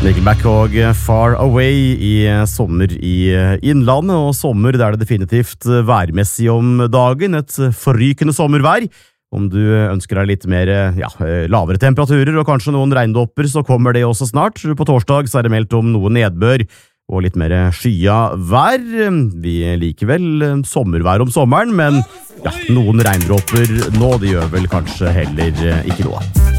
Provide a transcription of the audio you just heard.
Nickelback og Far Away i sommer i innlandet, og sommer der det definitivt værmessig om dagen, et forrykende sommervær. Om du ønsker deg litt mer, lavere temperaturer og kanskje noen regndåper, så kommer det også snart. På torsdag så det meldt om noe nedbør og litt mer skya vær. Vi liker vel sommervær om sommeren, men noen regndråper nå, det gjør vel kanskje heller ikke noe.